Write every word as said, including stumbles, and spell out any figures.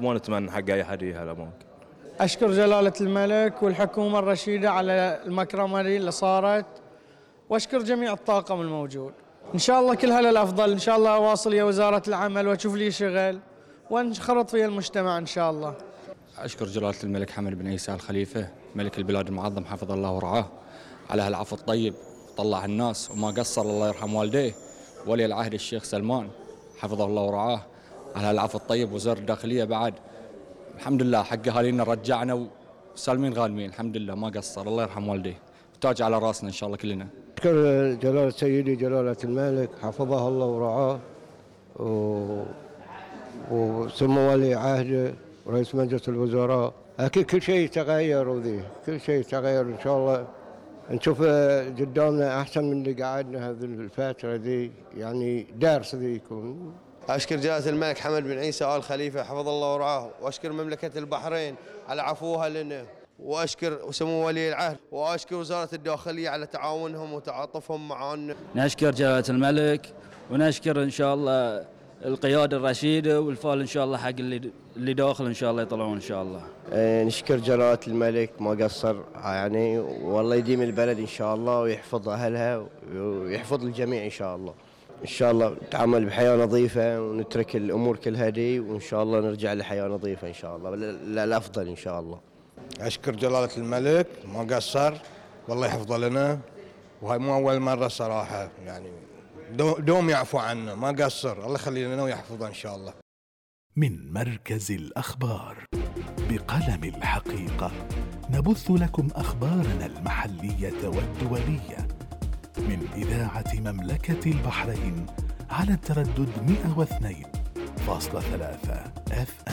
وما نتمنى حق أي حد يهلا ممكن. أشكر جلالة الملك والحكومة الرشيدة على المكرمة اللي صارت، وأشكر جميع الطاقم الموجود. إن شاء الله كل هلا الأفضل، إن شاء الله أواصل يا وزارة العمل وأشوف لي شغل وانخرط في المجتمع إن شاء الله. أشكر جلالة الملك حمد بن عيسى الخليفة ملك البلاد المعظم حفظه الله ورعاه على هالعفو الطيب، طلع الناس وما قصر، الله يرحم والديه ولي العهد الشيخ سلمان حفظه الله ورعاه على هالعفو الطيب، وزارة الداخلية بعد الحمد لله حق أهالينا رجعنا وسالمين غانمين الحمد لله ما قصر، الله يرحم والديه، تاج على راسنا إن شاء الله كلنا. أشكر جلالة سيدي جلالة الملك حفظه الله ورعاه و... وسمو ولي عهده ورئيس مجلس الوزراء. أكيد كل شيء يتغير وذي كل شيء يتغير إن شاء الله نشوف قدامنا أحسن من اللي قعدنا هذه الفترة ذي، يعني دارس ذي يكون. أشكر جلالة الملك حمد بن عيسى آل خليفة حفظ الله ورعاه، وأشكر مملكة البحرين على عفوها لنا، وأشكر سمو ولي العهد، وأشكر وزارة الداخلية على تعاونهم وتعاطفهم معنا. نشكر جلالة الملك ونشكر إن شاء الله القيادة الرشيدة والفال إن شاء الله حق اللي اللي داخل إن شاء الله يطلعون إن شاء الله. نشكر جلالة الملك ما قصر يعني، والله يديم البلد إن شاء الله ويحفظ أهلها ويحفظ الجميع إن شاء الله. إن شاء الله نتعامل بحياة نظيفة ونترك الأمور كلها دي، وإن شاء الله نرجع لحياة نظيفة إن شاء الله للأفضل إن شاء الله. أشكر جلالة الملك ما قصر والله يحفظه لنا، وهي مو أول مرة صراحة يعني دوم يعفو عنا ما قصر، الله يخلي لنا ويحفظه إن شاء الله. من مركز الأخبار بقلم الحقيقة نبث لكم أخبارنا المحلية والدولية من إذاعة مملكة البحرين على التردد مئة واثنين فاصلة ثلاثة أف أم.